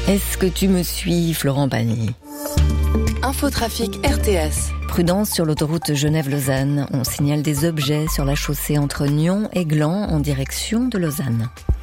Est-ce que tu me suis, Florent Pagny? Infotrafic RTS. Prudence sur l'autoroute Genève-Lausanne. On signale des objets sur la chaussée entre Nyon et Gland en direction de Lausanne.